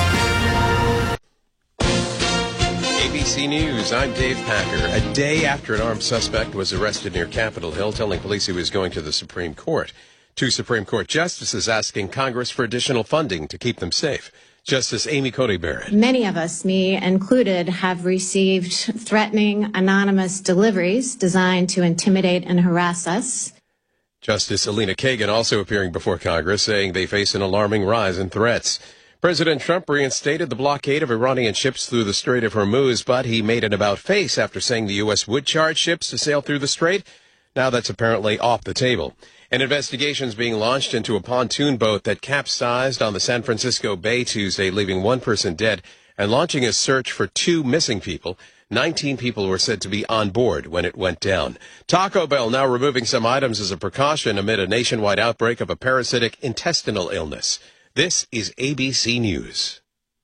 [SPEAKER 10] A B C News, I'm Dave Packer. A day after an armed suspect was arrested near Capitol Hill, telling police he was going to the Supreme Court. Two Supreme Court justices asking Congress for additional funding to keep them safe. Justice Amy Coney Barrett.
[SPEAKER 14] Many of us, me included, have received threatening anonymous deliveries designed to intimidate and harass us.
[SPEAKER 10] Justice Elena Kagan also appearing before Congress, saying they face an alarming rise in threats. President Trump reinstated the blockade of Iranian ships through the Strait of Hormuz, but he made an about-face after saying the U S would charge ships to sail through the strait. Now that's apparently off the table. An investigation is being launched into a pontoon boat that capsized on the San Francisco Bay Tuesday, leaving one person dead, and launching a search for two missing people. nineteen people were said to be on board when it went down. Taco Bell now removing some items as a precaution amid a nationwide outbreak of a parasitic intestinal illness. This is A B C News.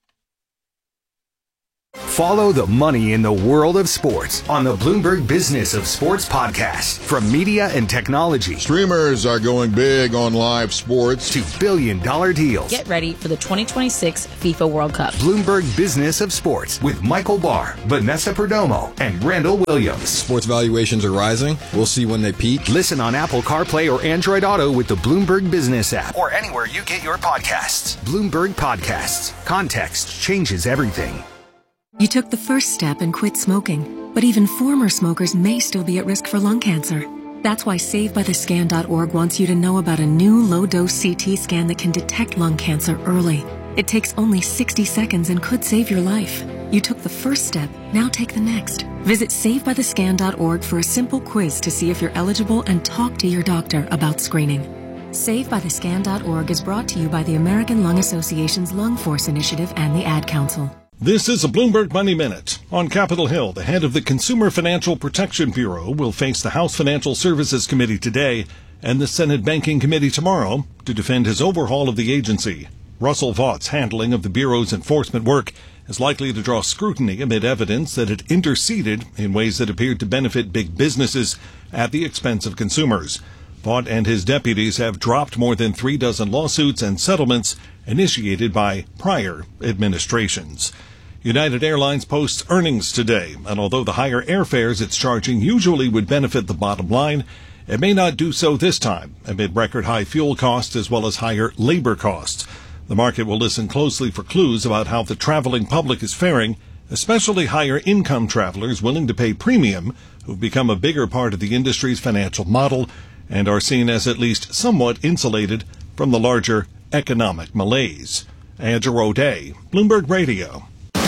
[SPEAKER 2] Follow the money in the world of sports on the Bloomberg Business of Sports podcast. From media and technology,
[SPEAKER 15] streamers are going big on live sports,
[SPEAKER 2] to billion dollar deals.
[SPEAKER 16] Get ready for the twenty twenty-six FIFA World Cup.
[SPEAKER 2] Bloomberg Business of Sports with Michael Barr, Vanessa Perdomo, and Randall Williams.
[SPEAKER 15] Sports valuations are rising. We'll see when they peak.
[SPEAKER 2] Listen on Apple CarPlay or Android Auto with the Bloomberg Business app, or anywhere you get your podcasts. Bloomberg Podcasts. Context changes everything.
[SPEAKER 17] You took the first step and quit smoking, but even former smokers may still be at risk for lung cancer. That's why Save By The Scan dot org wants you to know about a new low-dose C T scan that can detect lung cancer early. It takes only sixty seconds and could save your life. You took the first step, now take the next. Visit Save By The Scan dot org for a simple quiz to see if you're eligible and talk to your doctor about screening. Save By The Scan dot org is brought to you by the American Lung Association's Lung Force Initiative and the Ad Council.
[SPEAKER 18] This is a Bloomberg Money Minute. On Capitol Hill, the head of the Consumer Financial Protection Bureau will face the House Financial Services Committee today and the Senate Banking Committee tomorrow to defend his overhaul of the agency. Russell Vaught's handling of the Bureau's enforcement work is likely to draw scrutiny amid evidence that it interceded in ways that appeared to benefit big businesses at the expense of consumers. Vaught and his deputies have dropped more than three dozen lawsuits and settlements initiated by prior administrations. United Airlines posts earnings today, and although the higher airfares it's charging usually would benefit the bottom line, it may not do so this time amid record high fuel costs as well as higher labor costs. The market will listen closely for clues about how the traveling public is faring, especially higher income travelers willing to pay premium who've become a bigger part of the industry's financial model and are seen as at least somewhat insulated from the larger economic malaise. Andrew O'Day, Bloomberg Radio.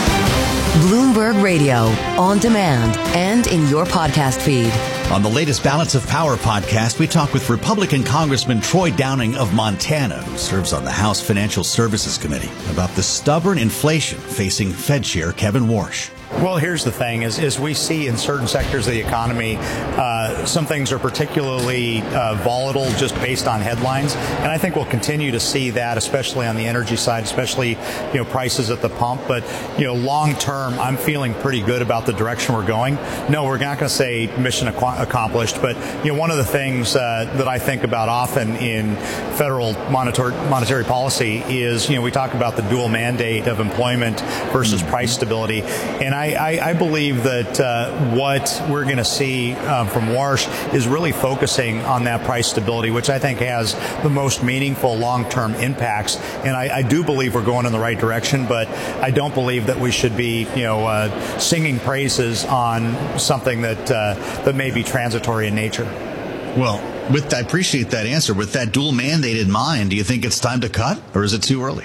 [SPEAKER 8] Bloomberg Radio, on demand and in your podcast feed.
[SPEAKER 19] On the latest Balance of Power podcast, we talk with Republican Congressman Troy Downing of Montana, who serves on the House Financial Services Committee, about the stubborn inflation facing Fed Chair Kevin Warsh.
[SPEAKER 20] Well, here's the thing, is, is we see in certain sectors of the economy, uh, some things are particularly uh, volatile just based on headlines. And I think we'll continue to see that, especially on the energy side, especially, you know, prices at the pump. But, you know, long term, I'm feeling pretty good about the direction we're going. No, we're not going to say mission ac- accomplished. But, you know, one of the things uh, that I think about often in federal monetary, monetary policy is, you know, we talk about the dual mandate of employment versus mm-hmm. price stability. And I, I, I believe that uh, what we're going to see um, from Warsh is really focusing on that price stability, which I think has the most meaningful long-term impacts. And I, I do believe we're going in the right direction, but I don't believe that we should be, you know, uh, singing praises on something that uh, that may be transitory in nature.
[SPEAKER 19] Well, with I appreciate that answer. With that dual mandate in mind, do you think it's time to cut, or is it too early?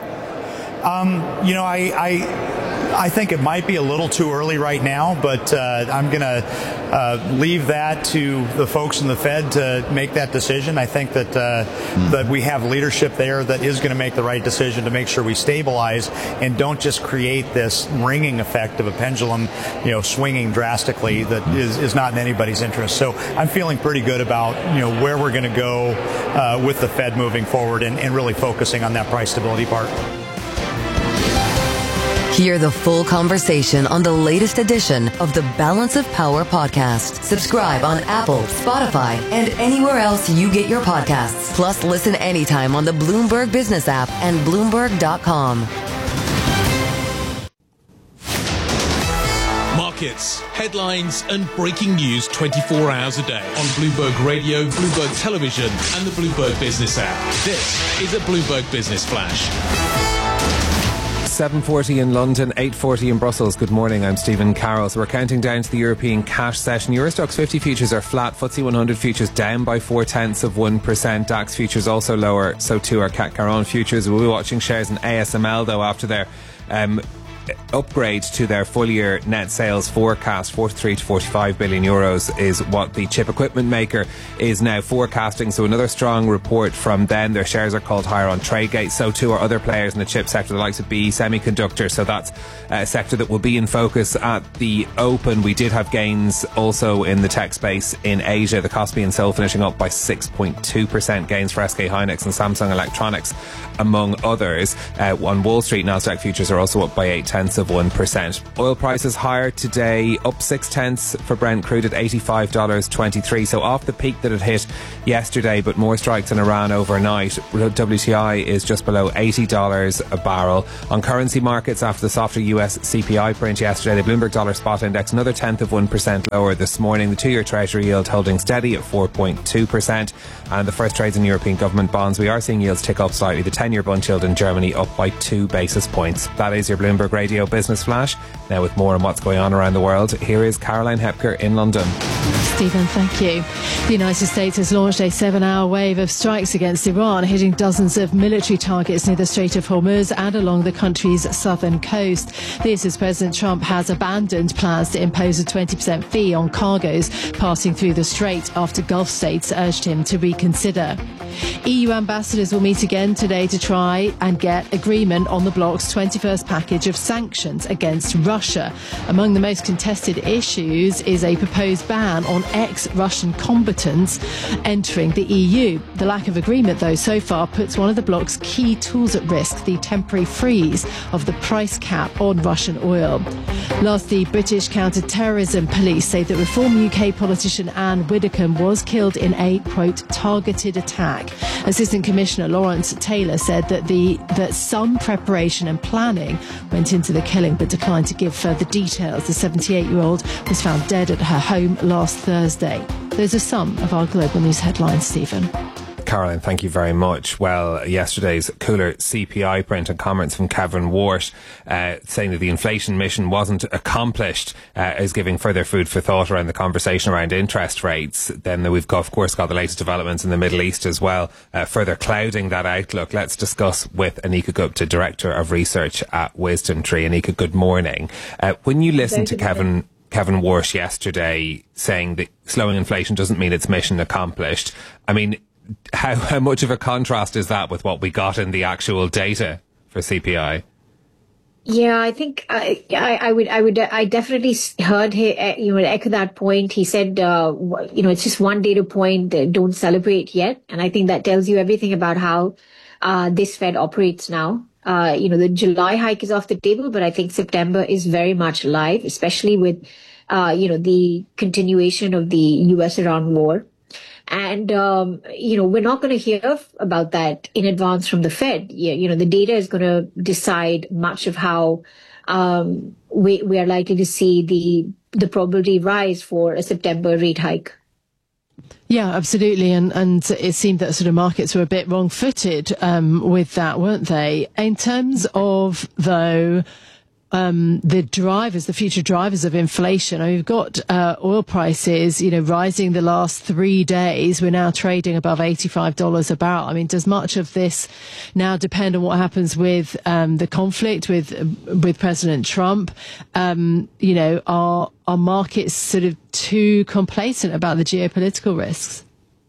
[SPEAKER 20] Um, you know, I. I I think it might be a little too early right now, but uh, I'm going to uh, leave that to the folks in the Fed to make that decision. I think that uh, mm. that we have leadership there that is going to make the right decision to make sure we stabilize and don't just create this ringing effect of a pendulum, you know, swinging drastically that is, is not in anybody's interest. So I'm feeling pretty good about, you know, where we're going to go uh, with the Fed moving forward and, and really focusing on that price stability part.
[SPEAKER 8] Hear the full conversation on the latest edition of the Balance of Power podcast. Subscribe on Apple, Spotify, and anywhere else you get your podcasts. Plus, listen anytime on the Bloomberg Business app and Bloomberg dot com.
[SPEAKER 11] Markets, headlines, and breaking news twenty-four hours a day on Bloomberg Radio, Bloomberg Television, and the Bloomberg Business app. This is a Bloomberg Business Flash.
[SPEAKER 13] seven forty in London, eight forty in Brussels. Good morning, I'm Stephen Carroll. So we're counting down to the European cash session. Euro Stoxx fifty futures are flat. F T S E one hundred futures down by four tenths of one percent. DAX futures also lower. So too are C A C Caron futures. We'll be watching shares in A S M L though after their um, upgrade to their full year net sales forecast. Forty-three to forty-five billion euros is what the chip equipment maker is now forecasting. So another strong report from them. Their shares are called higher on Tradegate. So too are other players in the chip sector, the likes of B E Semiconductor. So that's a sector that will be in focus at the open. We did have gains also in the tech space in Asia. The Kospi and Seoul finishing up by six point two percent gains for S K Hynix and Samsung Electronics, among others. Uh, on Wall Street, Nasdaq futures are also up by eight tenths of one percent. Oil prices higher today, up six tenths for Brent crude at eighty-five dollars twenty-three. So off the peak that it hit yesterday, but more strikes in Iran overnight. W T I is just below eighty dollars a barrel. On currency markets, after the softer U S C P I print yesterday, the Bloomberg Dollar Spot Index another tenth of one percent lower this morning. The two-year Treasury yield holding steady at four point two percent. And the first trades in European government bonds, we are seeing yields tick up slightly. The ten-year bund yield in Germany up by two basis points. That is your Bloomberg Radio Business Flash. Now with more on what's going on around the world, here is Caroline Hepker in London.
[SPEAKER 12] Stephen, thank you. The United States has launched a seven-hour wave of strikes against Iran, hitting dozens of military targets near the Strait of Hormuz and along the country's southern coast. This as President Trump has abandoned plans to impose a twenty percent fee on cargoes passing through the strait after Gulf states urged him to reconsider. E U ambassadors will meet again today to try and get agreement on the bloc's twenty-first package of sanctions against Russia. Among the most contested issues is a proposed ban on ex-Russian combatants entering the E U. The lack of agreement, though, so far puts one of the bloc's key tools at risk, the temporary freeze of the price cap on Russian oil. Last, the British counter-terrorism police say that Reform U K politician Anne Widdecombe was killed in a, quote, targeted attack. Assistant Commissioner Lawrence Taylor said that the that some preparation and planning went into the killing, but declined to give further details. The seventy-eight-year-old was found dead at her home last Thursday. Those are some of our global news headlines, Stephen.
[SPEAKER 13] Caroline, thank you very much. Well, yesterday's cooler C P I print and comments from Kevin Wart uh, saying that the inflation mission wasn't accomplished uh, is giving further food for thought around the conversation around interest rates. Then we've got, of course, got the latest developments in the Middle East as well, uh, further clouding that outlook. Let's discuss with Anika Gupta, Director of Research at Wisdom Tree. Anika, good morning. Uh, when you listen to Kevin Kevin Wart yesterday saying that slowing inflation doesn't mean it's mission accomplished, I mean, How, how much of a contrast is that with what we got in the actual data for C P I?
[SPEAKER 1] Yeah, I think I, I, I would, I would, I definitely heard him, you know, echo that point. He said, uh, you know, it's just one data point. Don't celebrate yet. And I think that tells you everything about how uh, this Fed operates now. Uh, you know, the July hike is off the table, but I think September is very much live, especially with, uh, you know, the continuation of the U S Iran war. And, um, you know, we're not going to hear about that in advance from the Fed. You, you know, the data is going to decide much of how um, we, we are likely to see the the probability rise for a September rate hike.
[SPEAKER 12] Yeah, absolutely. And, and it seemed that sort of markets were a bit wrong-footed um, with that, weren't they? In terms of, though, Um, the drivers, the future drivers of inflation. I mean, we've got uh, oil prices, you know, rising the last three days. We're now trading above eighty-five dollars a barrel. I mean, does much of this now depend on what happens with um, the conflict with with President Trump? Um, you know, are are markets sort of too complacent about the geopolitical risks?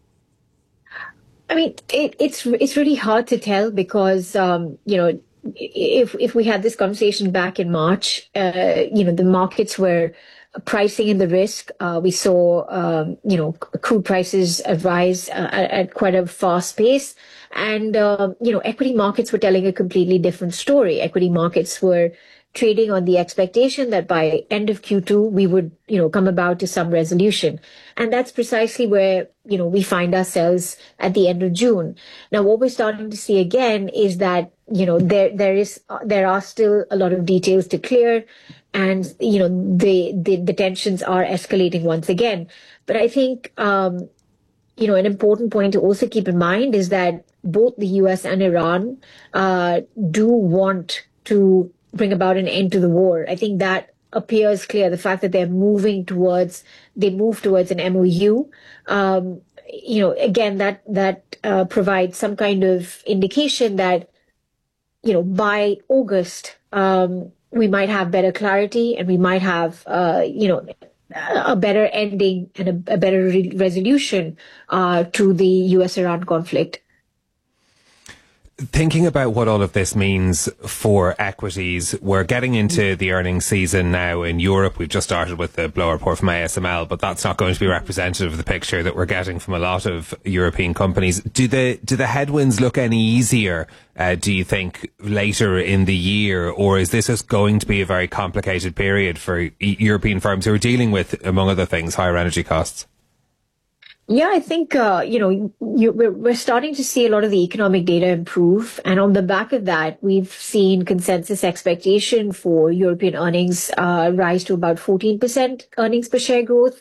[SPEAKER 1] I mean, it, it's it's really hard to tell because um, you know. If if we had this conversation back in March, uh, you know, the markets were pricing in the risk. Uh, we saw, um, you know, crude prices rise uh, at, at quite a fast pace. And, uh, you know, equity markets were telling a completely different story. Equity markets were trading on the expectation that by end of Q two, we would, you know, come about to some resolution. And that's precisely where, you know, we find ourselves at the end of June. Now, what we're starting to see again is that, you know, there, there is, uh, there are still a lot of details to clear and, you know, the, the, the tensions are escalating once again. But I think, um, you know, an important point to also keep in mind is that both the U S and Iran, uh, do want to bring about an end to the war. I think that appears clear. The fact that they're moving towards, they move towards an M O U, um, you know, again, that, that uh, provides some kind of indication that, you know, by August, um, we might have better clarity and we might have, uh, you know, a better ending and a, a better re- resolution uh, to the U S Iran conflict.
[SPEAKER 13] Thinking about what all of this means for equities, we're getting into the earnings season now in Europe. We've just started with the blow report from A S M L, but that's not going to be representative of the picture that we're getting from a lot of European companies. Do the do the headwinds look any easier, uh, do you think, later in the year, or is this just going to be a very complicated period for e- European firms who are dealing with, among other things, higher energy costs?
[SPEAKER 1] Yeah, I think, uh, you know, you, we're, we're starting to see a lot of the economic data improve. And on the back of that, we've seen consensus expectation for European earnings uh, rise to about fourteen percent earnings per share growth